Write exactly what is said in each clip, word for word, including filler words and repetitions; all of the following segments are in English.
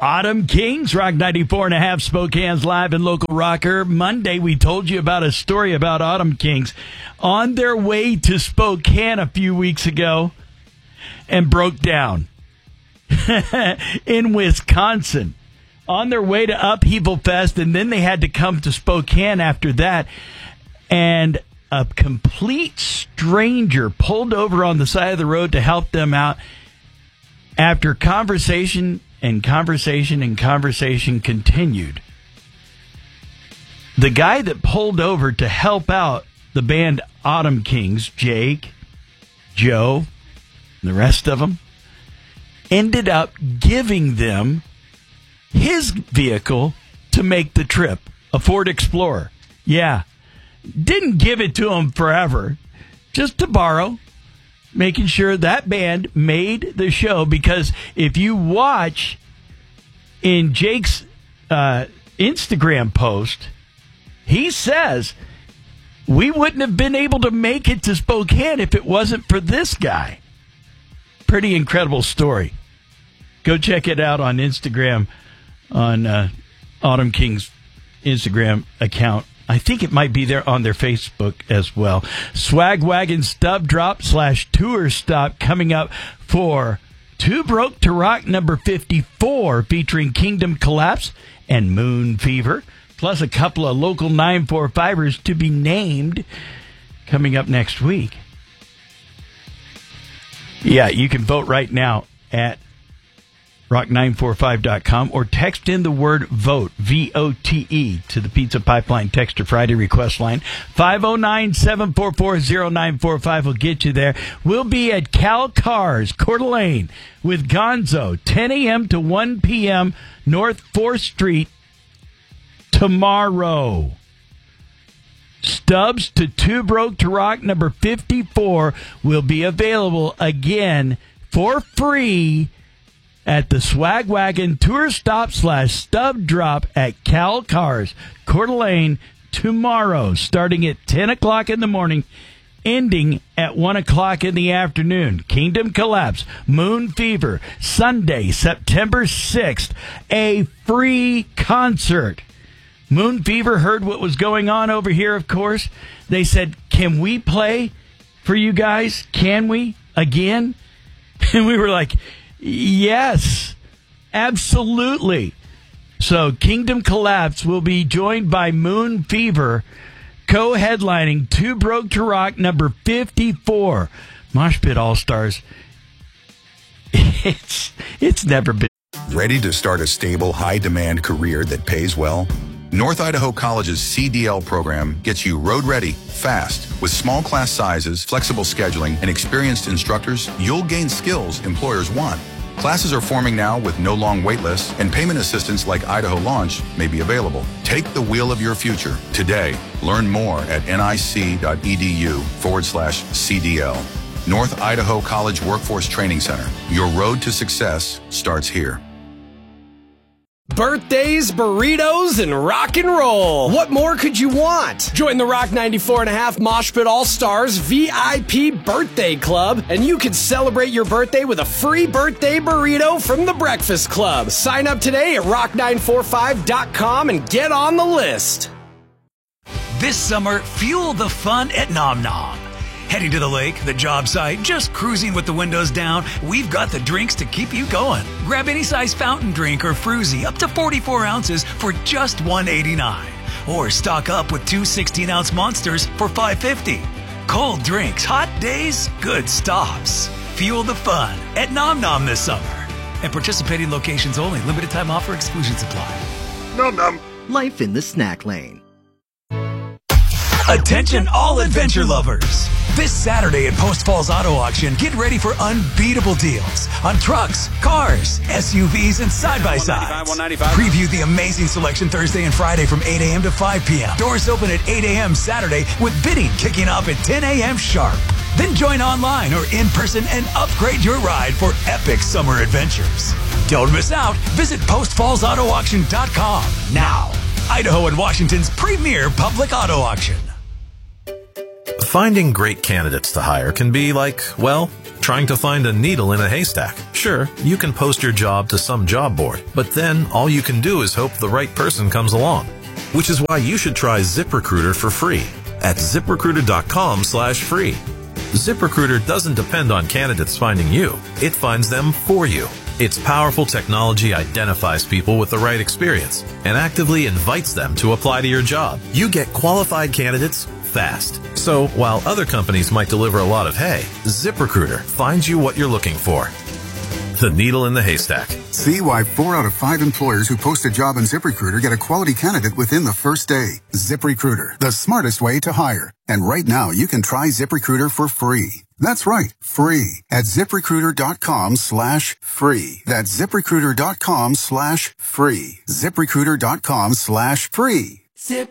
Autumn Kings, Rock ninety-four and a half, Spokane's live and local rocker. Monday, we told you about a story about Autumn Kings on their way to Spokane a few weeks ago and broke down in Wisconsin on their way to Upheaval Fest, and then they had to come to Spokane after that, and a complete stranger pulled over on the side of the road to help them out. After conversation and conversation and conversation continued, the guy that pulled over to help out the band Autumn Kings, Jake, Joe, the rest of them, ended up giving them his vehicle to make the trip, a Ford Explorer. Yeah, didn't give it to him forever, just to borrow, making sure that band made the show. Because if you watch in Jake's uh, Instagram post, he says, we wouldn't have been able to make it to Spokane if it wasn't for this guy. Pretty incredible story. Go check it out on Instagram, on uh, Autumn King's Instagram account. I think it might be there on their Facebook as well. Swag Wagon Stub Drop slash Tour Stop coming up for Too Broke to Rock number fifty-four, featuring Kingdom Collapse and Moon Fever, plus a couple of local nine forty-fivers to be named coming up next week. Yeah, you can vote right now at rock nine forty-five dot com or text in the word VOTE, V O T E, to the Pizza Pipeline Texter Friday request line. five oh nine, seven four four, oh nine four five will get you there. We'll be at Cal Cars, Coeur d'Alene, with Gonzo, ten a.m. to one p.m. North fourth Street tomorrow. Stubs to Too Broke to Rock number fifty-four will be available again for free at the Swag Wagon Tour Stop slash Stub Drop at Cal Cars, Coeur d'Alene, tomorrow, starting at ten o'clock in the morning, ending at one o'clock in the afternoon. Kingdom Collapse, Moon Fever, Sunday, September sixth, a free concert. Moon Fever heard what was going on over here, of course. They said, can we play for you guys? Can we? Again? And we were like, yes, absolutely. So Kingdom Collapse will be joined by Moon Fever, co-headlining Too Broke to Rock number fifty-four. Mosh Pit All-Stars. It's, it's never been. Ready to start a stable, high-demand career that pays well? North Idaho College's C D L program gets you road ready, fast. With small class sizes, flexible scheduling, and experienced instructors, you'll gain skills employers want. Classes are forming now with no long wait lists, and payment assistance like Idaho Launch may be available. Take the wheel of your future today. Learn more at nic.edu forward slash CDL. North Idaho College Workforce Training Center. Your road to success starts here. Birthdays, burritos, and rock and roll. What more could you want? Join the Rock ninety-four and a half Mosh Pit All-Stars V I P Birthday Club, and you can celebrate your birthday with a free birthday burrito from the Breakfast Club. Sign up today at rock nine forty-five dot com and get on the list. This summer, fuel the fun at Nom Nom. Heading to the lake, the job site, just cruising with the windows down, we've got the drinks to keep you going. Grab any size fountain drink or fruzy up to forty-four ounces for just one eighty-nine. Or stock up with two sixteen-ounce monsters for five fifty. Cold drinks, hot days, good stops. Fuel the fun at Nom Nom this summer. At participating locations only. Limited time offer. Exclusions apply. Nom Nom. Life in the snack lane. Attention all adventure lovers. This Saturday at Post Falls Auto Auction, get ready for unbeatable deals on trucks, cars, S U Vs, and side-by-sides. Preview the amazing selection Thursday and Friday from eight a.m. to five p.m. Doors open at eight a.m. Saturday with bidding kicking off at ten a.m. sharp. Then join online or in person and upgrade your ride for epic summer adventures. Don't miss out. Visit post falls auto auction dot com now. Idaho and Washington's premier public auto auction. Finding great candidates to hire can be like, well, Trying to find a needle in a haystack? Sure, you can post your job to some job board, but then all you can do is hope the right person comes along. Which is why you should try ZipRecruiter for free at ZipRecruiter.com slash free. ZipRecruiter doesn't depend on candidates finding you. It finds them for you. Its powerful technology identifies people with the right experience and actively invites them to apply to your job. You get qualified candidates fast. So while other companies might deliver a lot of hay, ZipRecruiter finds you what you're looking for. The needle in the haystack. See why four out of five employers who post a job on ZipRecruiter get a quality candidate within the first day. ZipRecruiter, the smartest way to hire. And right now, you can try ZipRecruiter for free. That's right, free at ZipRecruiter.com slash free. That's ZipRecruiter.com slash free. ZipRecruiter.com slash free.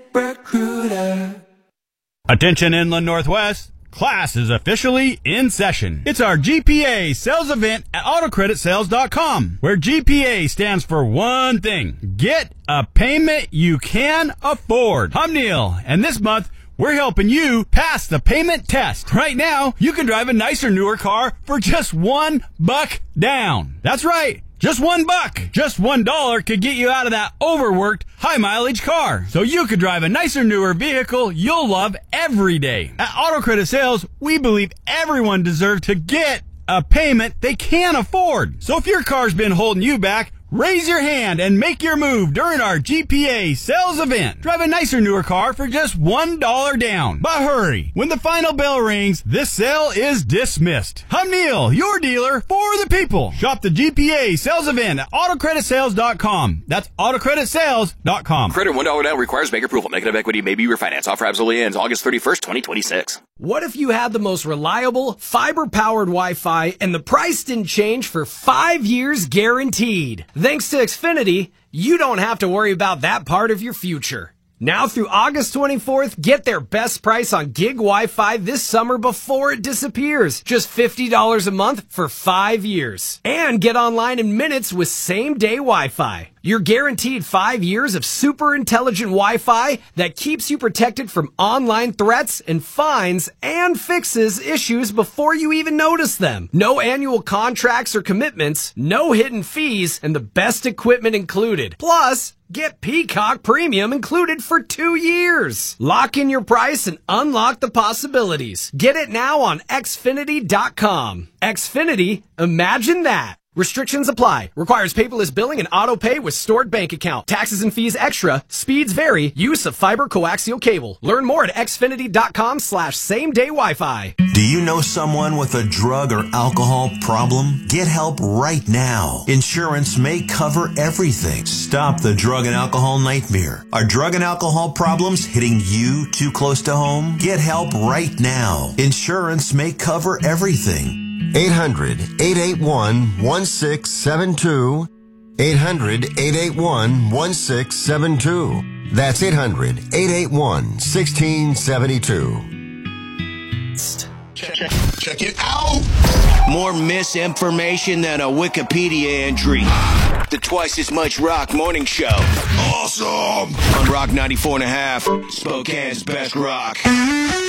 ZipRecruiter. Attention Inland Northwest. Class is officially in session. It's our G P A sales event at auto credit sales dot com, where G P A stands for one thing. Get a payment you can afford. I'm Neil, and this month, we're helping you pass the payment test. Right now, you can drive a nicer, newer car for just one buck down. That's right. Just one buck. Just one dollar could get you out of that overworked, high-mileage car. So you could drive a nicer, newer vehicle you'll love every day. At Auto Credit Sales, we believe everyone deserves to get a payment they can afford. So if your car's been holding you back, raise your hand and make your move during our G P A sales event. Drive a nicer, newer car for just one dollar down. But hurry, when the final bell rings, this sale is dismissed. I'm Neil, your dealer for the people. Shop the G P A sales event at auto credit sales dot com. That's auto credit sales dot com. Credit one dollar down requires bank approval. Negative equity may be refinanced. Offer absolutely ends August thirty-first, twenty twenty-six. What if you had the most reliable, fiber-powered Wi-Fi and the price didn't change for five years guaranteed? Thanks to Xfinity, you don't have to worry about that part of your future. Now through August twenty-fourth, get their best price on gig Wi-Fi this summer before it disappears. Just fifty dollars a month for five years. And get online in minutes with same-day Wi-Fi. You're guaranteed five years of super intelligent Wi-Fi that keeps you protected from online threats and fines and fixes issues before you even notice them. No annual contracts or commitments, no hidden fees, and the best equipment included. Plus, get Peacock Premium included for two years. Lock in your price and unlock the possibilities. Get it now on Xfinity dot com. Xfinity, imagine that. Restrictions apply. Requires paperless billing and auto pay with stored bank account. Taxes and fees extra. Speeds vary. Use of fiber coaxial cable. Learn more at Xfinity dot com slash same day Wi-Fi. Do you know someone with a drug or alcohol problem? Get help right now. Insurance may cover everything. Stop the drug and alcohol nightmare. Are drug and alcohol problems hitting you too close to home? Get help right now. Insurance may cover everything. eight hundred, eight eight one, one six seven two. eight hundred, eight eight one, one six seven two. That's eight hundred, eight eight one, one six seven two. Check, check, check it out. More misinformation than a Wikipedia entry. The twice as much rock morning show. Awesome. On Rock ninety-four and a half, Spokane's best rock.